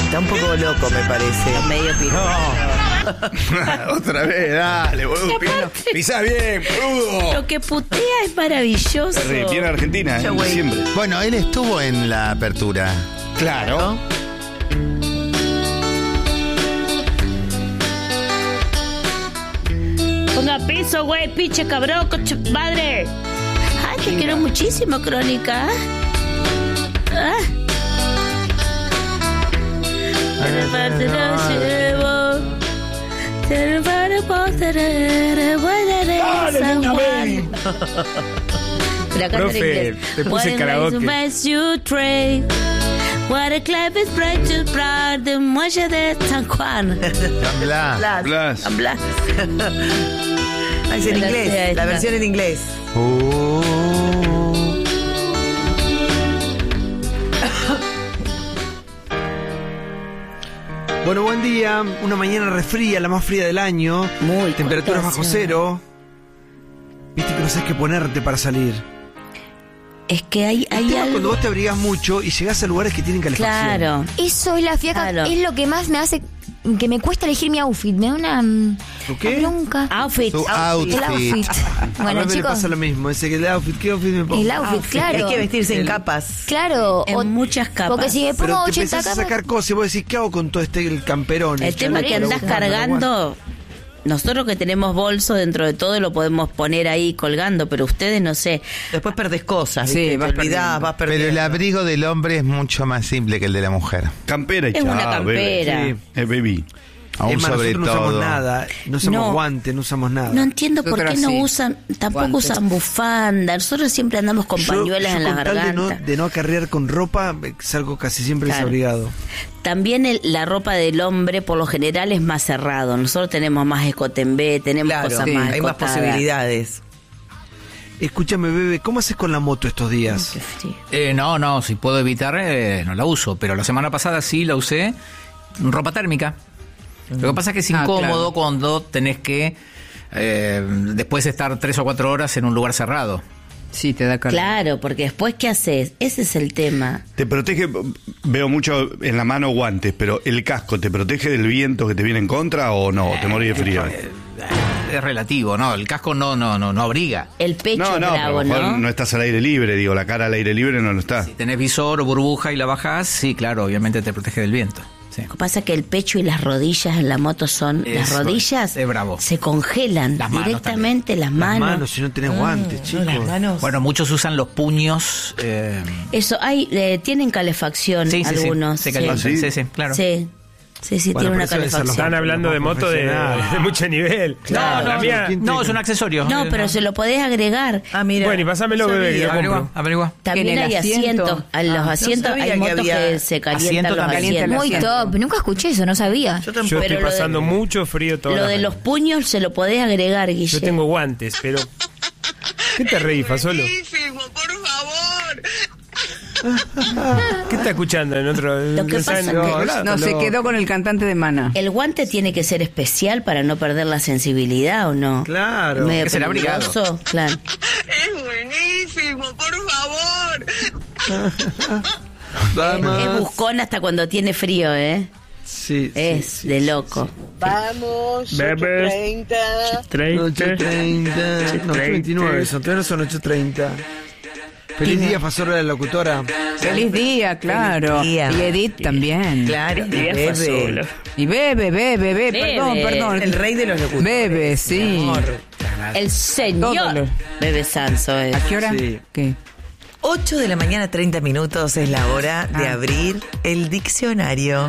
Está un poco loco, me parece. Está medio pirulo. Otra vez, dale, boludo. Pisás bien, boludo. Lo que putea es maravilloso. Viene a Argentina, siempre. Bueno, él estuvo en la apertura. Claro. Ponga piso, güey, pinche cabrón, coche madre. Ay, te quiero muchísimo, Crónica. Profe, te puse karaoke. What a clap is bright to proud de muelle de San Juan. Blas. Es en inglés, la versión en inglés. Bueno, buen día. Una mañana resfría, la más fría del año. Muy temperaturas bajo cortesía. cero. Viste que no sabes qué ponerte para salir. Es que hay Cuando algo. vos te abrigás mucho y llegás a lugares que tienen calefacción. Claro. Eso es la fiaca, Claro. es lo que más me hace que me cuesta elegir mi outfit. Me da una qué? bronca. Outfit. Su El outfit. outfit. A Bueno, mí me chicos, pasa lo mismo. Ese que el outfit, ¿qué outfit me pongo? el outfit, claro. Hay que vestirse en capas. Claro. En muchas capas. Porque si me Pero pongo te 80 empezás a capas... sacar cosas y vos decís, ¿qué hago con todo el camperón? El tema que andás cargando, nosotros que tenemos bolso dentro de todo lo podemos poner ahí colgando, pero ustedes no sé. Después perdés cosas, Sí, ¿viste? vas Te olvidás, perdiendo. vas perdiendo. Pero el abrigo del hombre es mucho más simple que el de la mujer. Campera y Es una chao, campera. bebé. Baby. Aún Es más, sobre nosotros no usamos todo. nada. No usamos No. guantes, no usamos nada. No entiendo por Nosotros qué no sí. usan, tampoco Guantes. usan bufanda. Nosotros siempre andamos con pañuelas en la con tal garganta. de no acarrear con ropa, salgo casi siempre Claro. desabrigado. También la ropa del hombre por lo general es más cerrado. Nosotros tenemos más escote en B, tenemos Claro, cosas sí, más hay más escotadas. posibilidades. Escúchame, bebé, ¿cómo haces con la moto estos días? Qué frío. No, si puedo evitar, no la uso. Pero la semana pasada sí la usé. Ropa térmica. Lo que pasa es que es incómodo claro. cuando tenés que después estar 3 o 4 horas en un lugar cerrado. Sí, te da calor. Claro, porque después, ¿qué haces? Ese es el tema. Te protege, veo mucho en la mano guantes, pero ¿el casco te protege del viento que te viene en contra o no? ¿Te morís de frío? Es relativo, ¿no? El casco no abriga. El pecho No, pero bravo, a lo mejor ¿no? no estás al aire libre, digo, la cara al aire libre no lo está. Si tenés visor o burbuja y la bajás, sí, claro, obviamente te protege del viento. Sí. Lo que pasa es que el pecho y las rodillas en la moto son... las Eso, rodillas es bravo. se congelan Las manos directamente, las manos. Las manos, si no tenés guantes, chicos. No, las manos. Bueno, muchos usan los puños. Eso, tienen calefacción Sí, algunos. se calientan. ¿Ah, sí? Sí, claro. Sí, sí, Bueno, tiene una pero eso debe ser calefacción. Están hablando de moto de mucho nivel. No, La no, mía- no, es un accesorio. No, pero se lo podés agregar. Ah, mira. Bueno, y pasámelo, bebé, que lo compro. Averigua. También en el hay asiento. asientos. A los asientos sabía hay que motos había que se calientan asiento los también. asientos. Muy top. Nunca escuché eso, no sabía. Yo Yo tampoco. estoy Pero lo de- pasando mucho frío todo. Lo de los puños se lo podés agregar, Guille. Yo tengo guantes, pero... ¿Qué te reís, Fasolo? Por favor. ¿Qué está escuchando en otro? Lo que está en pasa otro que- lado? No, se quedó con el cantante de Mana. El guante tiene que ser especial para no perder la sensibilidad, ¿o no? Claro. Medio que ser abrigado. peligroso, claro. Es buenísimo, por favor. Vamos. Es buscón hasta cuando tiene frío, ¿eh? Sí, Es sí, de sí, loco. Vamos, Bebes. 8:30. 8:30. No, 8:29, son todavía no son 8:30. Feliz día, Fasora, la locutora. Feliz día, claro. Feliz día. Y Edith también. Claro, bebe. Y bebe, perdón. El rey de los locutores. Bebe, sí. Amor. El Todo señor lo- Bebe Sanso es. ¿A qué hora? Sí. ¿Qué? 8 de la mañana, 30 minutos es la hora de Ah. abrir el diccionario.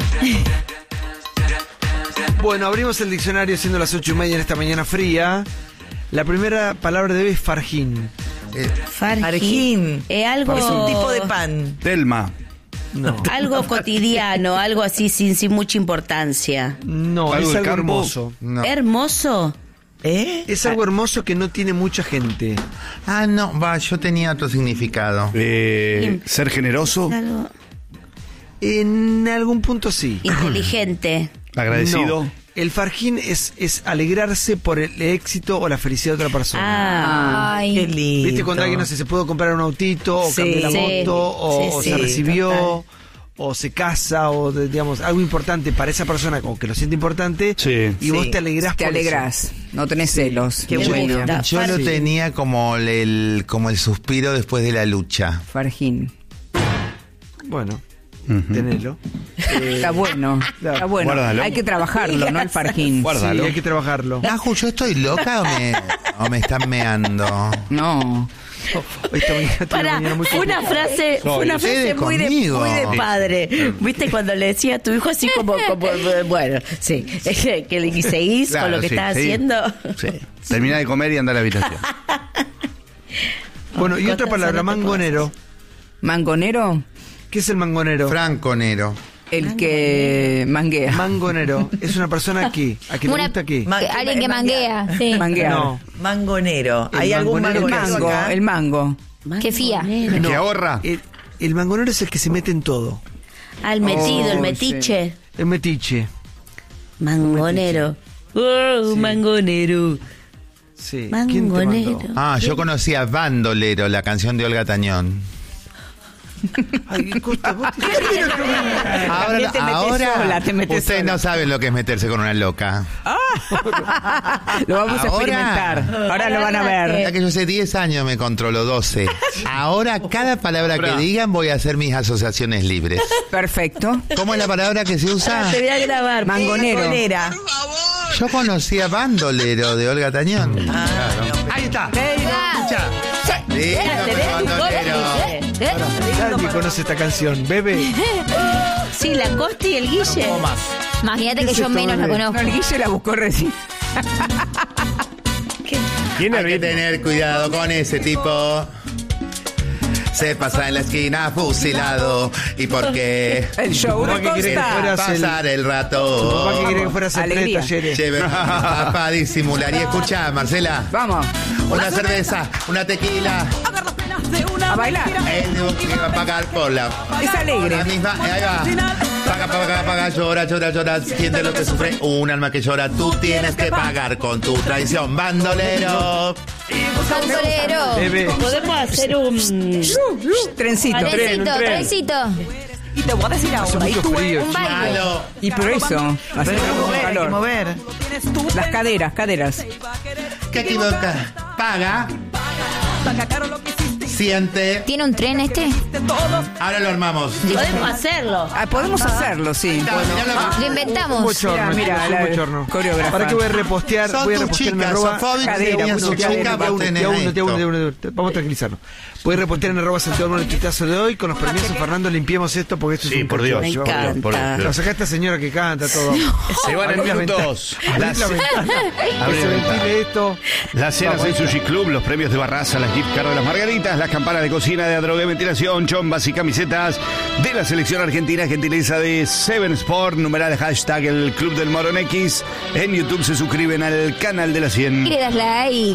Bueno, abrimos el diccionario siendo las 8:30 en esta mañana fría. La primera palabra de hoy es farjín. Farjín. Algo, Es un tipo de pan. Telma. No, algo cotidiano, algo así sin mucha importancia. no, ¿Algo es del algo campo? hermoso. No. Hermoso. ¿Eh? Es algo hermoso que no tiene mucha gente. Ah, no, yo tenía otro significado. Ser generoso, Algo En algún punto sí. inteligente. agradecido. No. El farjín es alegrarse por el éxito o la felicidad de otra persona. Ah, Ay. Qué lindo. ¿Viste cuando alguien no sé, se pudo comprar un autito o Sí. cambió la Sí. moto o Sí, se sí, recibió total. o se casa, o digamos, algo importante para esa persona, como que lo siente importante, Sí. y vos Sí. te alegrás Te por eso. alegrás, no tenés celos. Qué bueno. Yo lo tenía como el suspiro después de la lucha. Farjín. Bueno, Ujú. tenelo. Está bueno, está bueno. Guárdalo. Hay que trabajarlo, ¿no? El farjín. Guárdalo. Sí, hay que trabajarlo. Naju, ¿yo estoy loca o me están meando? No. Esta mañana tuve una mañana muy Fue una complicada. frase, fue una frase Ustedes muy de conmigo. padre. ¿Viste cuando le decía a tu hijo así como bueno, sí, que le seguís Claro, con lo que sí, estás sí. haciendo? Sí. Termina de comer y anda a la habitación. Bueno, y otra Cosas palabra, no te mangonero. Mangonero, ¿Qué es el mangonero? Franconero. el que manguea. Mangonero es una persona que, ¿a que le Una- gusta qué? Alguien que manguea. Sí. Manguear. No, Mangonero. El ¿Hay algún mangonero. El mangonero mango, acá? el mango. Qué fía. ¿El No. que ahorra? el mangonero es el que se mete en todo. Al metido, el Oh, metiche. El metiche. Mangonero. Oh, mangonero. Sí. ¿Quién te Mangonero. mandó? Ah, yo conocía Bandolero, la canción de Olga Tañón. Ay, Costa, vos te- Ahora, te metes sola, te metes ustedes sola. no saben lo que es meterse con una loca. Lo vamos a Ahora- experimentar. Ahora lo van a Ya ver. que yo hace 10 años me controlo, 12. Ahora, cada palabra que digan voy a hacer mis asociaciones libres. Perfecto. ¿Cómo es la palabra que se usa? Te voy a grabar. Mangonero. Mangonera. Yo conocía Bandolero de Olga Tañón. Ahí está. Lindo, Bandolero. Nadie conoce esta canción. Bebe. Sí, la Costa y el Guille. Imagínate que ¿Qué yo es esto, menos la bebé? conozco. No, el Guille la buscó recién. ¿Quién Hay que es tener cuidado con ese tipo. Se pasa en la esquina fusilado. ¿Y por qué? El show de ¿Cómo que querés que Costa. fuera? Pasar el rato. Papá que quería que fueras a tres Alegría. talleres. Lleve para disimular. Y escuchá, Marcela. Vamos. Una cerveza, una tequila. A bailar. Él que va a pagar por la. Es alegre. La misma, ahí va. Paga, llora, siente lo que sufre un alma que llora. Tú tienes que pagar con tu traición, bandolero. Bandolero. Bebe. Podemos hacer un... Trencito. Trencito, trencito. Hace mucho frío. Un baile. Malo. Y por eso, hace Pero hay que mucho mover, hay que calor. mover. Las caderas. ¿Qué equivoca? Paga. Siente. ¿Tiene un tren este? Ahora lo armamos. Podemos hacerlo. Ah, podemos hacerlo, sí. Lo inventamos. Un bochorno, Mira, chicos, un la bochorno. coreógrafa. ¿Para qué voy a repostear? Son Voy a tus repostear en chicas, arroba... sofóbicas, cadera, de uno, su cadera, chica, vos tenés esto. Vamos a tranquilizarnos. Voy a repostear en arroba Santiago el tuitazo de hoy. Con los permisos, Fernando, limpiemos esto porque esto es Sí, un por Dios. Me cacho. encanta. Por Dios. Nos saca esta señora que canta todo. Se van en Abrí las minutos. ventanas. Abrí la ventana. Abrí Que la se ventana. ventile esto. Las cenas en Sushi Club, los premios de Barraza, las gift cards de las margaritas, las campanas de cocina de Adrogué Ventilación, chombas y camisetas de la selección argentina, gentileza de Seven Sport, numeral hashtag el Club del Morón X. En YouTube se suscriben al canal de la 100. Y le das like.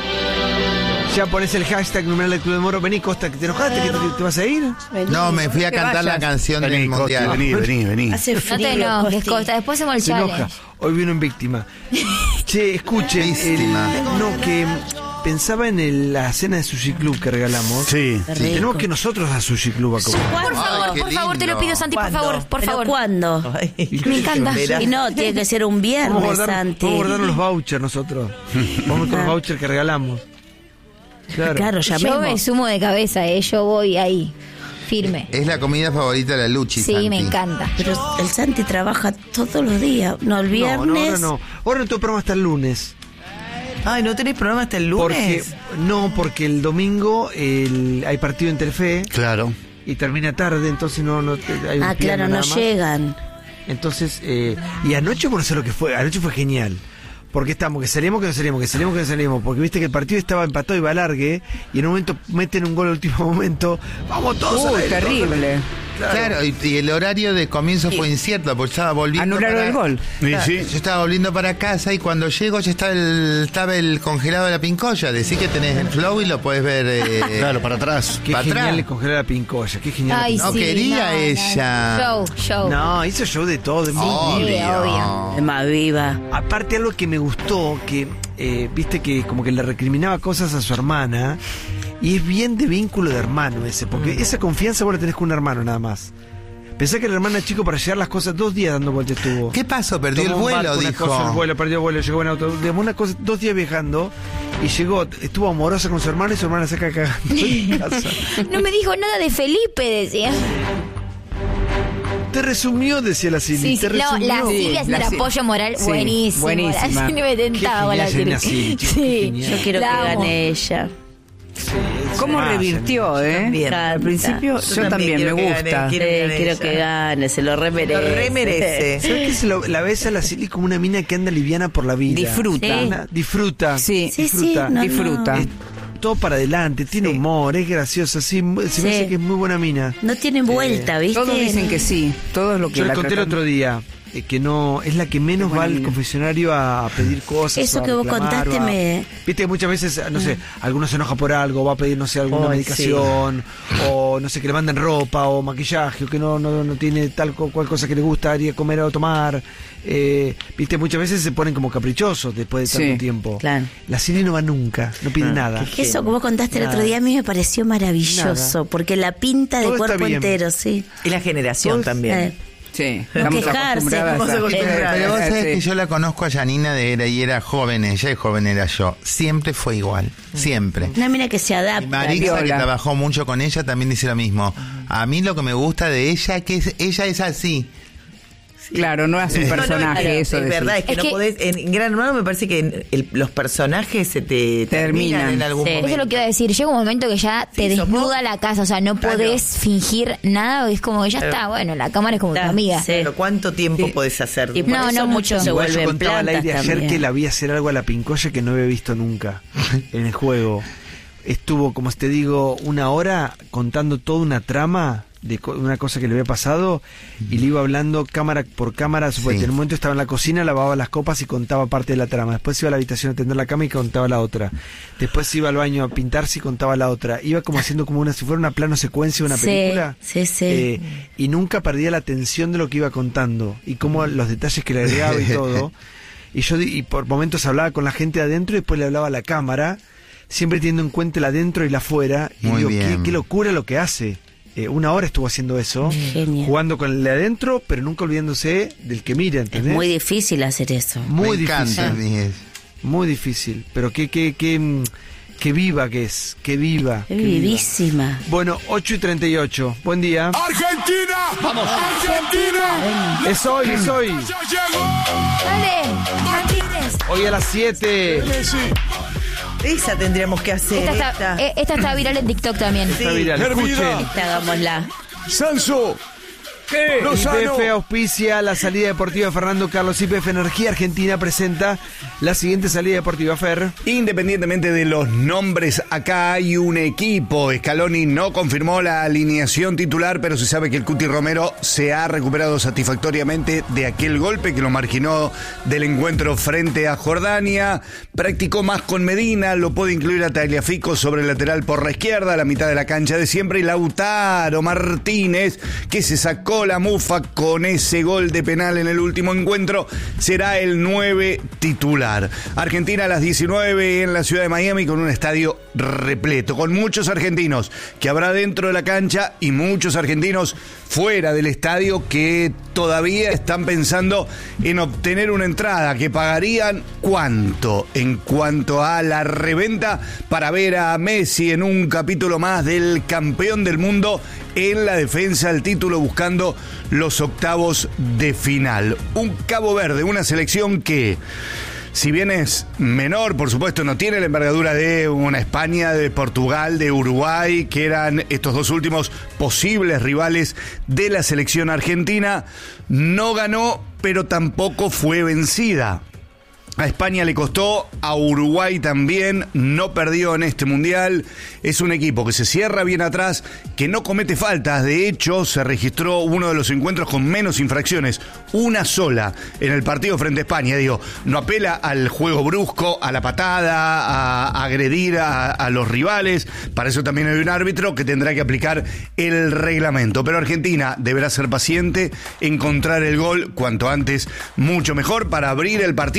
Ya pones el hashtag numeral del Club de Moro. Vení, Costa, que te enojaste, que te vas a ir. No, me fui a Que cantar la vayas. canción del Vení, Costi, mundial. vení. Hace No frío. te enojes, Costi. Costa. Después hacemos el Se enoja. challenge. Hoy vino en víctima. Che, escuchen. Víctima. No, que pensaba en la cena de Sushi Club que regalamos. Sí. Tenemos que nosotros a Sushi Club a comer. Por favor, qué por favor, te lo lindo. pido, Santi, por ¿Cuándo? favor, por ¿Pero favor. cuándo? Ay, Me encanta. Verás. Y no, tiene que ser un Vamos a viernes, guardar, Santi. vamos a guardar los vouchers nosotros. Vamos con los vouchers que regalamos. Claro, Yo me llamemos. sumo de cabeza, yo voy ahí, firme. Es la comida favorita de la Luchi, Sí, Santi. me encanta. Pero el Santi trabaja todos los días. No, el viernes. No, ahora no. Ahora no tengo programa hasta el lunes. Ay, ¿no tenés programa hasta el lunes? Porque el domingo hay partido en Telefe Claro. y termina tarde, entonces no hay un Ah, piano claro, no nada más. llegan. Entonces, y anoche por no sé lo que fue, anoche fue genial. Porque estamos, que salimos, que no salimos. Porque viste que el partido estaba empatado y va a largue. Y en un momento meten un gol al último momento. ¡Vamos todos! a ver, Terrible. Claro, y el horario de comienzo fue incierto, porque estaba volviendo. Anularon el gol. Y Claro, sí. yo estaba volviendo para casa y cuando llego ya estaba el congelado de la pincoya. Decí que tenés el flow y lo puedes ver. Claro, para atrás. Qué para genial atrás. le congelar la pincoya, qué genial. Ay, No sí, quería ella. Show. No, hizo show de todo, de muy obvio. Es más viva. Aparte algo que me gustó, que viste que como que le recriminaba cosas a su hermana, y es bien de vínculo de hermano ese, porque esa confianza vos la tenés con un hermano nada más. Pensá que la hermana chico para llegar las cosas 2 días dando vueltas estuvo. ¿Qué pasó? Perdió el Tomó un vuelo, barco, una dijo. cosa, perdió el vuelo, llegó en auto. Digamos, una cosa, 2 días viajando y llegó, estuvo amorosa con su hermana y su hermana se acá cagando en casa. No me dijo nada de Felipe, decía. Te resumió, decía la Silvia. Sí, no, la Silvia es un apoyo moral Sí, buenísimo. buenísima. La Silvia me tentaba la genial, Silvia. Silvia, chico, qué genial. Yo quiero que La amo. gane ella. ¿Cómo Ah, revirtió, también. Al principio yo también me quiero que gusta. gane, Quiero que gane, se lo remerece. Lo remerece. ¿Sabes qué? La ves a la Silvia como una mina que anda liviana por la vida. Disfruta. Sí. Disfruta. Sí, Sí, disfruta. sí, no, disfruta. Es todo para adelante, tiene humor, es graciosa, sí, se me hace que es muy buena mina. No tiene vuelta, ¿viste? Todos dicen que sí, todos lo que Yo les la conté el tratan- otro día que no es la que menos Qué buena va al mina. confesionario a pedir cosas. Eso o a que vos reclamar, contaste o a- me- Viste que muchas veces, no sé, alguno se enoja por algo, va a pedir, no sé, alguna Ay, medicación, o no sé, que le manden ropa o maquillaje, o que no tiene tal cual cosa que le gusta ir a comer o tomar. Viste, muchas veces se ponen como caprichosos después de tanto Sí, tiempo. claro. La Silvia no va nunca, no pide nada. Eso que vos contaste el otro día a mí me pareció maravilloso, Nada. porque la pinta de Todo está cuerpo bien. entero, sí. Y la generación Todos- también. Sí, No estamos quejarse, acostumbradas vamos a- acostumbradas. Pero vos sabés Sí. que yo la conozco a Janina y era joven ella y joven era yo. Siempre fue igual, siempre. Una mina que se Y adapta. Marisa, que Viola. trabajó mucho con ella, también dice lo mismo. A mí lo que me gusta de ella es que ella es así. Claro, no es un personaje, Claro, eso es decís. verdad, es que Es no que- podés. En Gran Hermano me parece que los personajes se te terminan Terminan. en algún Sí. momento. Eso es lo que iba a decir. Llega un momento que ya te Sí, sos desnuda vos. la casa. O sea, no Claro. podés fingir nada. Es como que ya está. Bueno, la cámara es como tu Está, amiga. sí. Pero ¿cuánto tiempo podés hacer? Y por No, eso no muchos mucho. se Igual yo vuelven contaba al plantas aire ayer también. que la vi hacer algo a la Pincoya que no había visto nunca en el juego. Estuvo, como te digo, 1 hora contando toda una trama de una cosa que le había pasado y le iba hablando cámara por cámara. Supuestamente. Sí. En un momento estaba en la cocina, lavaba las copas y contaba parte de la trama. Después iba a la habitación a tender la cama y contaba la otra. Después iba al baño a pintarse y contaba la otra. Iba como haciendo como si fuera una plano secuencia de una Sí, película. sí. Y nunca perdía la atención de lo que iba contando y como los detalles que le agregaba y todo. Y por momentos hablaba con la gente de adentro y después le hablaba a la cámara, siempre teniendo en cuenta el adentro y la afuera. Y Muy digo, bien. qué locura lo que hace. 1 hora estuvo haciendo eso, Genial. jugando con el de adentro, pero nunca olvidándose del que mira, Es ¿entendés? muy difícil hacer eso. Muy me encanta, difícil. dije. Muy difícil. Pero qué viva que es, qué viva. Es qué viva. vivísima. Bueno, 8:38. Buen día. ¡Argentina! ¡Vamos! ¡Argentina! Es hoy, es hoy. ¡Ya llegó! Dale, Martínez. Hoy a las 7. Messi. Esa tendríamos que hacer. Esta está viral en TikTok también. Está viral. Hervida. Escuchen. Hagámosla. Sanso. ¿Qué? Lozano. YPF auspicia la salida deportiva de Fernando Carlos. YPF Energía Argentina presenta la siguiente salida deportiva, Fer. Independientemente de los nombres, acá hay un equipo. Scaloni no confirmó la alineación titular, pero se sabe que el Cuti Romero se ha recuperado satisfactoriamente de aquel golpe que lo marginó del encuentro frente a Jordania. Practicó más con Medina, lo puede incluir a Tagliafico sobre el lateral por la izquierda, a la mitad de la cancha de siempre, y Lautaro Martínez, que se sacó la mufa con ese gol de penal en el último encuentro, será el 9 titular. Argentina a las 19 en la ciudad de Miami con un estadio repleto, con muchos argentinos que habrá dentro de la cancha y muchos argentinos fuera del estadio que todavía están pensando en obtener una entrada, que pagarían ¿cuánto? En cuanto a la reventa para ver a Messi en un capítulo más del campeón del mundo en la defensa del título, buscando los octavos de final. Un Cabo Verde, una selección que, si bien es menor, por supuesto, no tiene la envergadura de una España, de Portugal, de Uruguay, que eran estos dos últimos posibles rivales de la selección argentina. No ganó, pero tampoco fue vencida. A España le costó, a Uruguay también, no perdió en este mundial. Es un equipo que se cierra bien atrás, que no comete faltas. De hecho, se registró uno de los encuentros con menos infracciones, una sola en el partido frente a España. Digo, no apela al juego brusco, a la patada, a agredir a los rivales. Para eso también hay un árbitro que tendrá que aplicar el reglamento. Pero Argentina deberá ser paciente, encontrar el gol cuanto antes, mucho mejor, para abrir el partido y obligar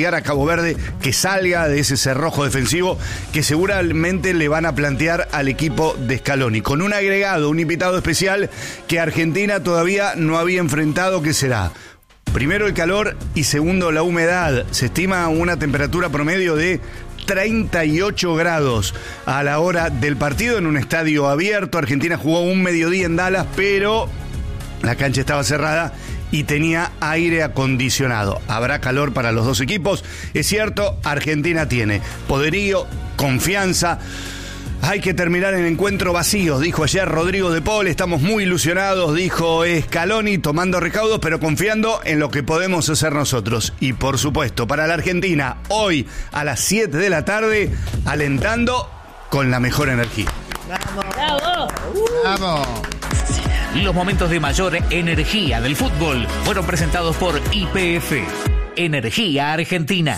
obligar a Cabo Verde que salga de ese cerrojo defensivo que seguramente le van a plantear al equipo de Scaloni, con un agregado, un invitado especial que Argentina todavía no había enfrentado, que será primero el calor y segundo la humedad. Se estima una temperatura promedio de 38 grados a la hora del partido en un estadio abierto. Argentina jugó un mediodía en Dallas, pero la cancha estaba cerrada y tenía aire acondicionado. Habrá calor para los dos equipos. Es cierto, Argentina tiene poderío, confianza. Hay que terminar el encuentro vacíos, dijo ayer Rodrigo de Paul. Estamos muy ilusionados, dijo Scaloni, tomando recaudos, pero confiando en lo que podemos hacer nosotros. Y por supuesto, para la Argentina, hoy a las 7 de la tarde, alentando con la mejor energía. ¡Bravo! ¡Vamos! Los momentos de mayor energía del fútbol fueron presentados por YPF, Energía Argentina.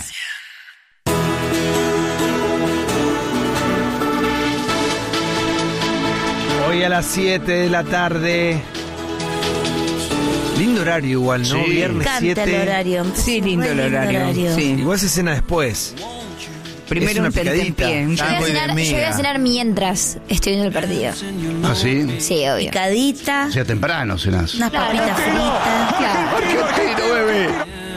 Hoy a las 7 de la tarde. Lindo horario igual, ¿no? Sí. Viernes Canta 7. el horario. Sí, lindo el horario. Sí. Igual se cena después. Primero una un tentempié. picadita. Yo voy a cenar mientras estoy viendo el partido. ¿Ah, sí? Sí, obvio. Picadita, O sea, temprano cenás. unas papitas fritas. Argentino, bebé.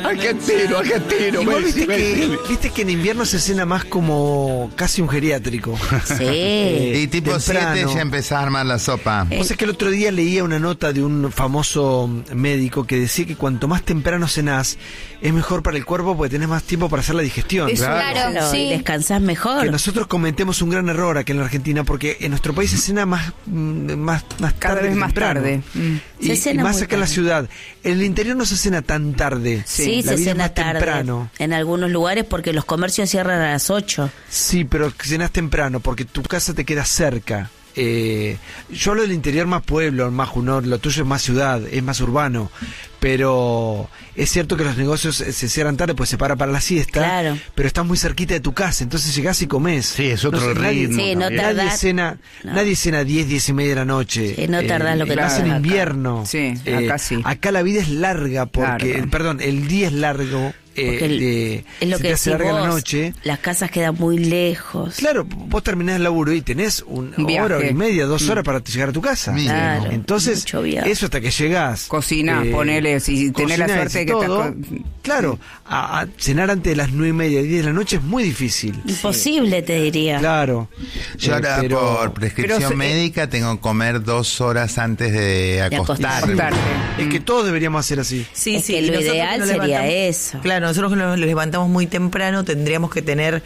Argentino, Igual Messi, viste que en invierno se cena más como casi un geriátrico. Sí. Y tipo Temprano. 7 ya empezás a armar la sopa. Vos sabés que el otro día leía una nota de un famoso médico que decía que cuanto más temprano cenás, es mejor para el cuerpo porque tenés más tiempo para hacer la digestión. Eso, Claro, Claro, sí. y descansás mejor. Que nosotros cometemos un gran error aquí en la Argentina porque en nuestro país se cena más Cada tarde vez que más temprano. tarde. Y, Se cena y más muy acá en la tarde. ciudad. En el interior no se cena tan tarde. Sí, La se vida es cena más tarde. temprano. En algunos lugares porque los comercios cierran a las 8. Sí, pero cenás temprano porque tu casa te queda cerca. Yo hablo del interior más pueblo, más junor, lo tuyo es más ciudad, es más urbano, pero es cierto que los negocios se cierran tarde, pues se para la siesta, Claro. pero estás muy cerquita de tu casa, entonces llegás y comés. Sí, es otro No sé, nadie- ritmo. Sí, no también. tardás. Nadie cena 10 y media de la noche. Sí, no tardás lo que más en tardás acá. invierno. Sí, acá sí. Acá la vida es larga porque, Larga. perdón, el día es largo. Porque es lo se que te hace decís larga vos, la noche. las casas quedan muy lejos. Claro, vos terminás el laburo y tenés Un una hora viaje. y media, 2 horas para llegar a tu casa. Claro, Entonces, mucho viaje. eso hasta que llegás. Cocina, ponele, si tenés la cocinás suerte y que estás todo, con- claro, a cenar antes de las 9:30, 10 de la noche es muy difícil. Imposible, te diría. Claro. Yo ahora pero- por prescripción pero se- médica tengo que comer 2 horas antes de acostarme. acostarte. Es que todos deberíamos hacer así. Sí, Es sí. que y lo nosotros ideal nos sería levantamos- eso. Claro, nosotros que nos levantamos muy temprano tendríamos que tener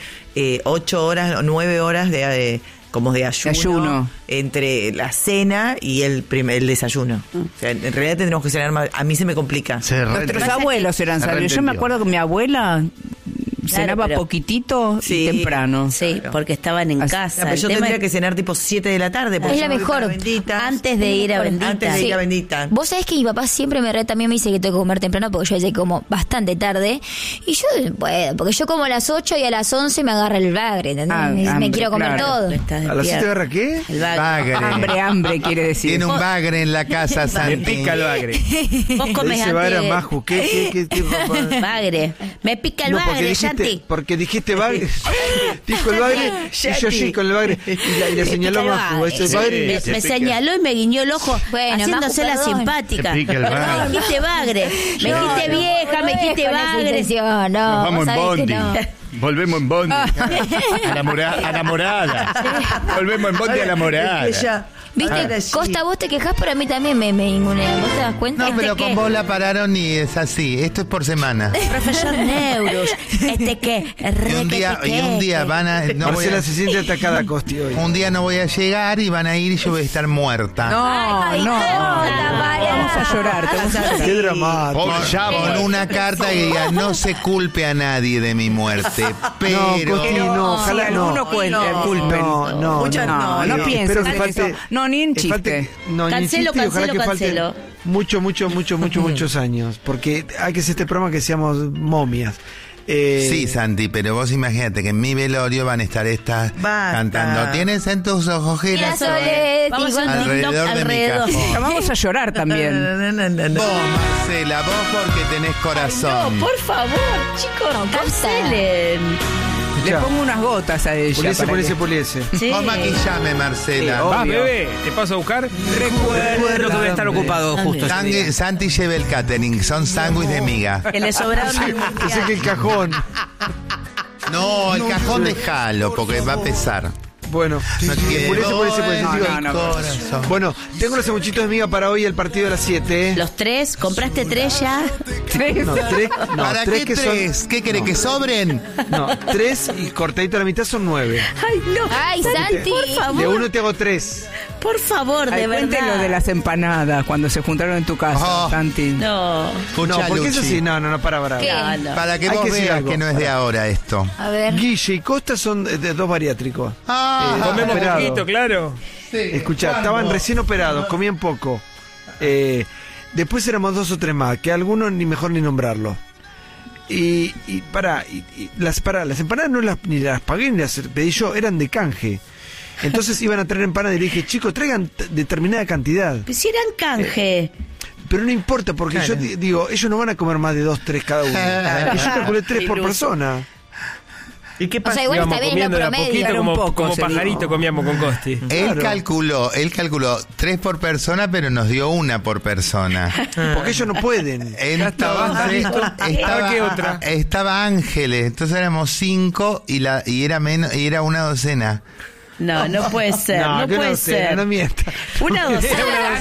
8 horas o 9 horas de como de ayuno, entre la cena y el desayuno. O sea, en realidad tendríamos que cenar más. A mí se me complica. Nuestros abuelos eran Se sabios. Yo reentendió. me acuerdo que mi abuela cenaba pero- poquitito Sí. y temprano. Sí, porque estaban en Así- casa. Pero El yo tema tendría es- que cenar tipo 7 de la tarde. porque Es la yo voy mejor. para Bendita. Antes de ir a Bendita. Antes de ir a Sí. Bendita. Vos sabés que mi papá siempre también me dice que tengo que comer temprano porque yo ya como bastante tarde. Y yo no puedo, porque yo como a las 8 y a las 11 me agarra el bagre, ¿entendés? Me hambre, quiero comer claro. todo. Estás ¿A las 7 despierto. agarra qué? El bagre. Bagre. Hambre quiere decir. Tiene un bagre en la casa, Me Santi. pica el bagre. Vos Le comes dice Bagre a antes. Maju, ¿qué, papá? Bagre. Me pica el No, bagre, Yanti. porque dijiste bagre, dijo el bagre, y yo sí con el bagre, y le señaló a Me pica el Maju, bagre. ese bagre, Me señaló y me guiñó el ojo, Bueno, haciéndose Maju, la perdón. simpática. Te pica el bagre. Me dijiste bagre, me dijiste vieja, me dijiste bagre. No, Nos vamos vos en sabés que bondi. no. Volvemos en bondi. A la morada. Volvemos en bondi a la morada. Es que ella- ¿Viste? Ahora sí. Costa, vos te quejás, pero a mí también me ningunea. ¿Vos te das cuenta? No, pero ¿qué? con vos la pararon y es así. Esto es por semana. Profesor Neurus, Y un día van a... No voy Marcela a se siente atacada Costi hoy. un día no voy a llegar y van a ir y yo voy a estar muerta. No, no. Vamos a llorar. te vamos a llorar. Qué dramático. Con una carta que diga no se culpe a nadie de mi muerte, pero No, Costi, no, ojalá Si no. alguno cuenta, No, culpen. No, Muchas No, no espero pienses que en falte- eso. No, ni en que chiste. no, ni en Cancelo, chiste, y ojalá cancelo, que falte cancelo. muchos años, porque hay que hacer este programa que seamos momias. Sí, Santi, pero vos imagínate que en mi velorio van a estar estas cantando. ¿Tienes en tus ojos girasol? Vamos a hacer Alrededor de mi cajón. Vamos a llorar también. Vos, Marcela, vos porque tenés corazón. No, por favor, chicos, cancelen. Le pongo unas gotas a ella. Puliese. Sí. Vos maquillame, Marcela. Va, bebé, ¿te paso a buscar? Recuerdo que voy a estar ocupado justo. Santi lleva el catering, son sándwiches de miga. Que le sobraron. Pensé que el cajón. No, el cajón déjalo, porque va a pesar. Bueno, No tiene Puliese. corazón. Bueno, tengo los sanguchitos de miga para hoy, el partido de las 7. Los 3, ¿compraste 3 ya? No, 3. ¿Para qué que 3? son. ¿Qué querés, que sobren? No, 3 y cortadito a la mitad son 9. Ay, no. Ay, Santi. Por favor. De uno te hago 3. Por favor, de Cuente verdad. lo de las empanadas cuando se juntaron en tu casa, Oh. Santi. No. Escuchá, No, porque Luchi, eso sí, no, para. ¿Qué? No. Para que Hay vos que decir veas algo. que no es de ahora esto. A ver. Guille y Costa son de 2 bariátricos. Comemos operado. poquito, claro. Escuchá, estaban recién operados, comían poco. Después éramos 2 o 3 más, que algunos ni mejor ni nombrarlo. Y las empanadas no ni las pagué ni las pedí yo, eran de canje. Entonces iban a traer empanadas y le dije, chicos, traigan determinada cantidad. Pues si eran canje. Pero no importa, porque yo digo, ellos no van a comer más de 2, 3 cada uno. Y yo calculé 3 por persona. ¿Y qué pasa? sea, igual Íbamos está bien, comiendo lo de a promedio. poquito, Era un como, poco, como se pajarito dijo. comíamos con Costi. Él calculó 3 por persona, pero nos dio 1 por persona. Porque ellos no pueden. Entonces, ¿Qué otra? estaba Ángeles, entonces éramos 5 y era una docena. No, no puede ser, no que puede sé, ser. no mienta. Una docena.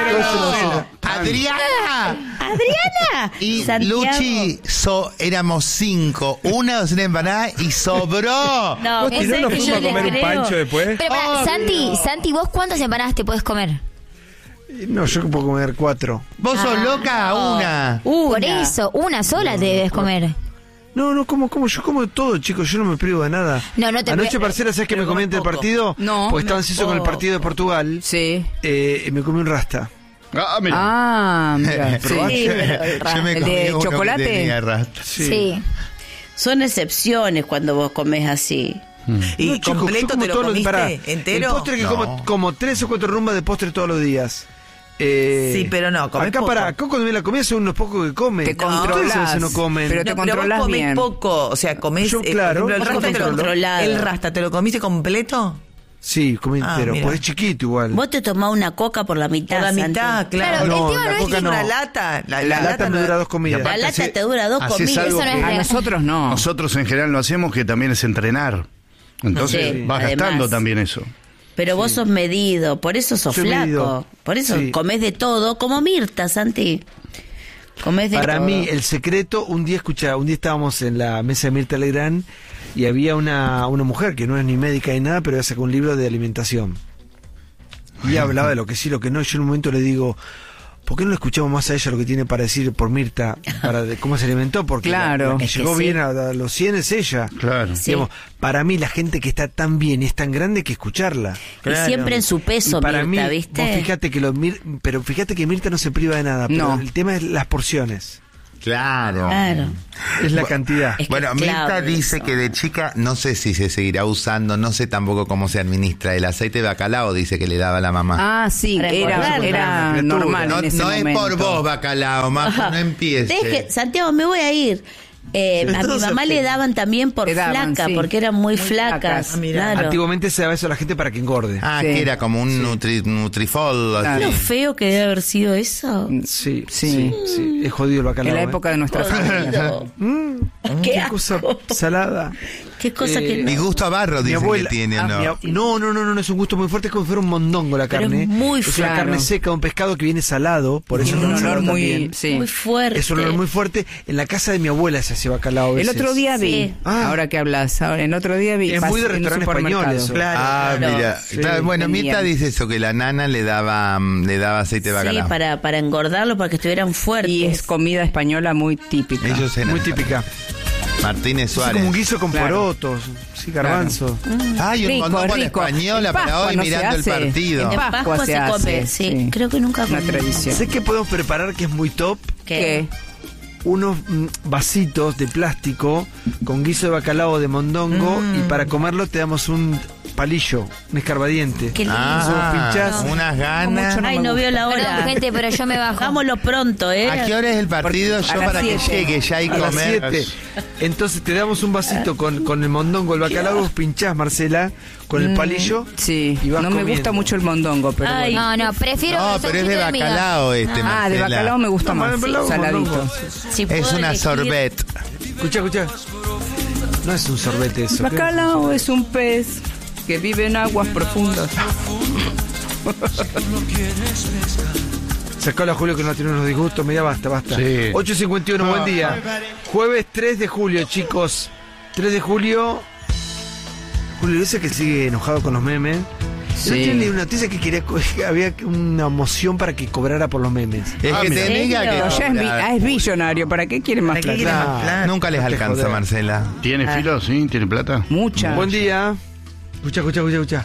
Adriana Adriana. y Santiago. Luchi éramos 5, una docena de empanadas y sobró. No, ¿Y no nos que fuimos yo a comer les un creo. pancho después? Pero pará, Santi, ¿vos cuántas empanadas te puedes comer? No, yo puedo comer 4. ¿Vos sos loca? Una. Por eso, una sola te debes comer. No, yo como todo, chicos, yo no me privo de nada. No te Anoche, pri- Marcela, ¿sabes qué me comí antes del partido? No. Porque estaba ansioso con el partido de Portugal. Sí. Me comí un rasta. Mira. Ah, mira. Sí, Sí. Yo me ¿El comí de uno que chocolate? tenía rastro. Sí. Son excepciones cuando vos comés así. ¿Y No, chicos, yo completo como te lo todos los- comiste pará, entero? El postre que como 3 o 4 rumbas de postre todos los días. Sí, pero no, comés acá poco. acá cuando me la comida son unos pocos que comen. Te Ustedes a controlás, veces no comen. pero te No, pero vos controlás comés bien. poco, o sea, comés... Yo, claro, por ejemplo, yo controlo. el rasta, ¿te lo comiste completo? Sí, comí entero, mira. pues es chiquito igual. Vos te tomás una coca por la mitad. Por la Santi. mitad, claro. Claro, el No, tema la no es coca que no. Una lata. La lata me no- dura 2 comidas. La lata te dura 2 haces comidas. algo Eso no es que- A real. nosotros no. Nosotros en general lo hacemos, que también es entrenar. Entonces Sí, vas además. gastando también eso. Pero vos sos medido, por eso sos Soy flaco. medido. Por eso Sí. comés de todo, como Mirta, Santi. Comés de Para todo. mí, el secreto, un día estábamos en la mesa de Mirta Legrand y había una mujer que no es ni médica ni nada, pero ella sacó un libro de alimentación. Y hablaba de lo que sí, lo que no. Yo en un momento le digo, ¿por qué no le escuchamos más a ella lo que tiene para decir por Mirta, de cómo se alimentó? Porque Claro. la que Es que llegó sí. bien a los 100 es ella. Claro. Sí. Digamos, para mí, la gente que está tan bien y es tan grande que escucharla. Y siempre en su peso, Y para Mirta, mí, ¿viste? vos fíjate pero fíjate que Mirta no se priva de nada, pero No. el tema es las porciones, Claro. Claro. es la cantidad. Es que Bueno, es Mirta clave dice eso. que de chica, no sé si se seguirá usando, no sé tampoco cómo se administra el aceite de bacalao, dice que le daba la mamá. Ah, sí, Para era engordarla. normal no en ese no es momento. por vos, bacalao, más no empieces. Deje, Santiago, me voy a ir. A mi Entonces, mamá le daban también por Le daban, flaca, sí. porque eran muy flacas. flacas. Ah, mira. Claro. Antiguamente se daba eso a la gente para que engorde. Ah, Sí. que era como un nutrifol. así. Claro. Lo feo que debe haber sido eso. Sí, Sí. sí, es jodido el bacalao. En la ¿eh? época de nuestra familia. Qué Qué asco. cosa salada. Qué cosa que Mi no. gusto a barro Mi dicen abuela. que tiene, ¿o no? No, es un gusto muy fuerte, es como si fuera un mondongo la Pero carne. es muy Es una claro. carne seca, un pescado que viene salado, por eso Tiene un es olor salado muy... también. Sí. Muy fuerte. Es un olor muy fuerte. En la casa de mi abuela se hacía bacalao a El veces. otro día vi, Sí. Ah. ahora que hablas, el otro día vi. Es muy de pasé en un restaurante español supermercado. eso. Ah, Claro. mira. Sí. Claro, bueno, Venían. Mirta dice eso, que la nana le daba aceite de Sí, bacalao. para engordarlo, para que estuvieran fuertes. Y es comida española muy típica. Ellos eran Muy típica. Martínez Es Suárez. como un guiso con Claro. porotos, sí, garbanzo. Ay, un Rico, mondongo a la rico. española En para Pascua hoy no se mirando el hace. partido. En Pascua se come, hace, sí. Creo que nunca Una comí. tradición. ¿Sé qué podemos preparar que es muy top? ¿Qué? unos vasitos de plástico con guiso de bacalao de mondongo y para comerlo te damos un palillo, un escarbadiente. Qué lindo. Pinchás. Unas ganas. Ay, no veo la hora. Perdón, gente, pero yo me bajo. Hagámoslo pronto, ¿eh? ¿A qué hora es el partido? Yo para que llegue ya y a las comer. 7. Entonces te damos un vasito con el mondongo, el bacalao, vos pinchás, Marcela, con el palillo. Sí, y vas no me comiendo. gusta mucho el mondongo, pero Ay. bueno. No, prefiero. No, el pero es de sanguchito miga. bacalao de Marcela. bacalao me gusta más, bacalao, saladito. mondongo. Si Es puedo una elegir- sorbet. Escuchá. No es un sorbete eso. Bacalao es un pez que vive en aguas profundas. Sacalo a Julio que no tiene unos disgustos. Mira, basta. Sí. 8:51, buen día. Jueves 3 de julio, chicos. 3 de julio. Julio dice que sigue enojado con los memes. Sí. No tiene una noticia que había una moción para que cobrara por los memes. Es que te diga que. Pero ya es billonario, ¿para qué quieren más ¿Para qué plata? quieren más plata? Nunca les No te alcanza, jodas. Marcela. ¿Tiene filo? Sí, tiene plata. Mucha. Buen día. Escucha.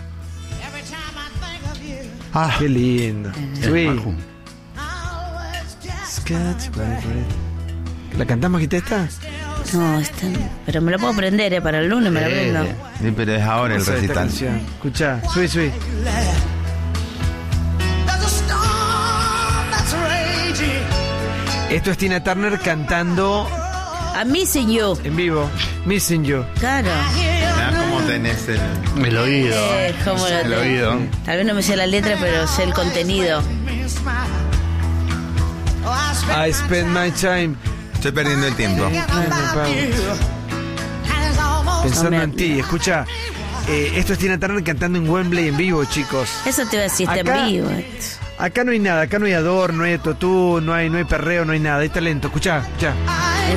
Ah, Qué lindo. Subí. Maju. ¿La cantás, Majita, esta? No, pero me lo puedo prender, para el lunes me lo prendo. sí, pero es ahora el Cosa de esta recital. canción. Escuchá, subí. Esto es Tina Turner cantando A mí, señor. en vivo. Missing You. Claro. ¿Cómo tenés El oído. ¿Cómo lo El tengo? oído. Tal vez no me sé la letra, pero sé el contenido. I spend my time Estoy perdiendo el tiempo. pensando en ti. Escucha, esto es Tina Turner cantando en Wembley en vivo, chicos. Eso te iba a decir, está Acá- en vivo. Acá no hay nada, acá no hay ador, no hay totú, no hay perreo, no hay nada, hay talento. Escucha.